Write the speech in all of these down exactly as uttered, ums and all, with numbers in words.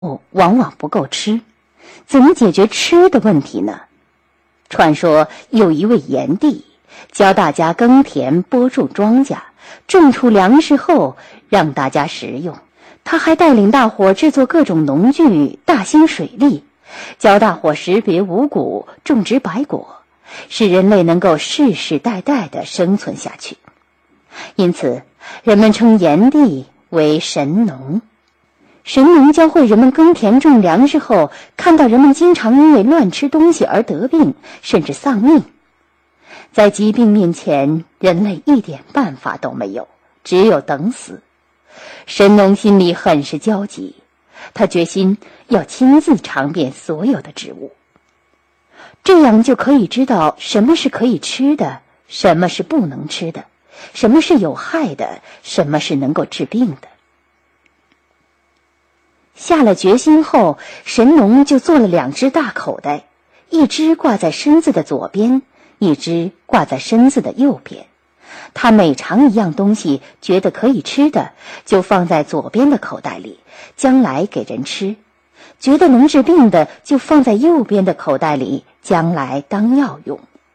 往往不够吃，怎么解决吃的问题呢？传说有一位炎帝，教大家耕田播种庄稼，种出粮食后让大家食用。他还带领大伙制作各种农具，大兴水利，教大伙识别五谷，种植百果，使人类能够世世代代地生存下去。因此人们称炎帝为神农。神农教会人们耕田种粮食后，看到人们经常因为乱吃东西而得病，甚至丧命。在疾病面前，人类一点办法都没有，只有等死。神农心里很是焦急，他决心要亲自尝遍所有的植物，这样就可以知道什么是可以吃的，什么是不能吃的，什么是有害的，什么是能够治病的。下了决心后，神农就做了两只大口袋，一只挂在身子的左边，一只挂在身子的右边。他每尝一样东西，觉得可以吃的，就放在左边的口袋里，将来给人吃；觉得能治病的，就放在右边的口袋里，将来当药用。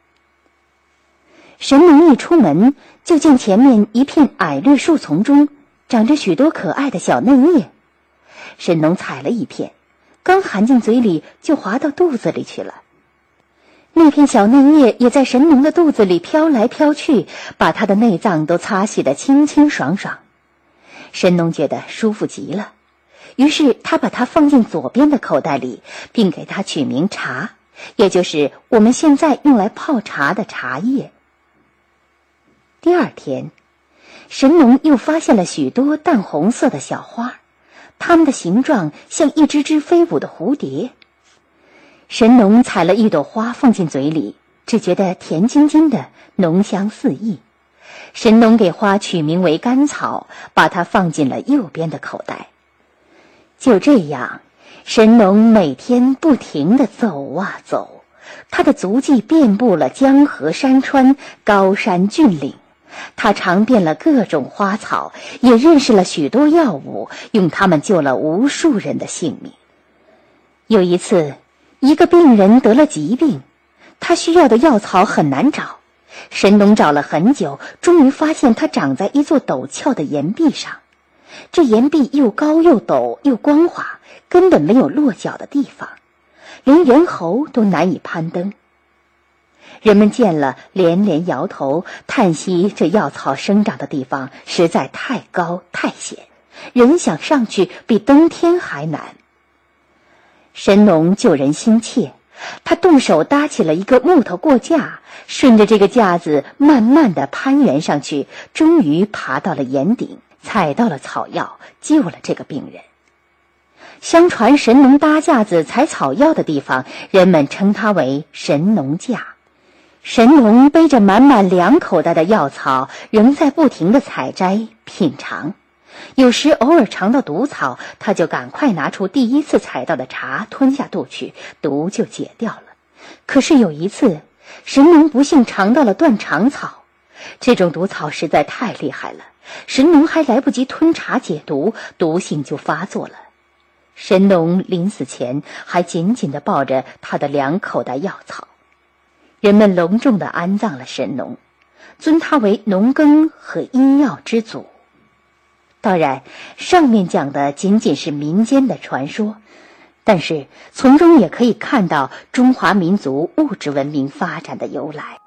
神农一出门，就见前面一片矮绿树丛中长着许多可爱的小嫩叶。神农采了一片，刚含进嘴里，就滑到肚子里去了。那片小嫩叶也在神农的肚子里飘来飘去，把他的内脏都擦洗得清清爽爽。神农觉得舒服极了，于是他把它放进左边的口袋里，并给它取名茶，也就是我们现在用来泡茶的茶叶。第二天，神农又发现了许多淡红色的小花，它们的形状像一只只飞舞的蝴蝶。神农采了一朵花放进嘴里，只觉得甜津津的，浓香四溢。神农给花取名为甘草，把它放进了右边的口袋。就这样，神农每天不停地走啊走，他的足迹遍布了江河山川、高山峻岭。他尝遍了各种花草，也认识了许多药物，用它们救了无数人的性命。有一次，一个病人得了疾病，他需要的药草很难找。神农找了很久，终于发现它长在一座陡峭的岩壁上。这岩壁又高又陡又光滑，根本没有落脚的地方，连猿猴都难以攀登。人们见了连连摇头，叹息这药草生长的地方实在太高太险，人想上去比登天还难。神农救人心切，他动手搭起了一个木头过架，顺着这个架子慢慢地攀援上去，终于爬到了岩顶，采到了草药，救了这个病人。相传神农搭架子采草药的地方，人们称它为神农架。神农背着满满两口袋的药草，仍在不停地采摘品尝。有时偶尔尝到毒草，他就赶快拿出第一次采到的茶吞下肚去，毒就解掉了。可是有一次，神农不幸尝到了断肠草，这种毒草实在太厉害了，神农还来不及吞茶解毒，毒性就发作了。神农临死前还紧紧地抱着他的两口袋药草。人们隆重地安葬了神农，尊他为农耕和医药之祖。当然，上面讲的仅仅是民间的传说，但是从中也可以看到中华民族物质文明发展的由来。